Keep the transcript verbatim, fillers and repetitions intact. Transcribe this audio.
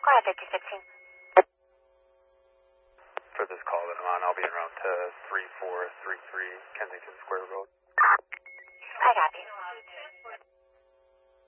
five fifty-six. For this call that I'm on, I'll be en route to three four three three Kensington Square Road. I got you.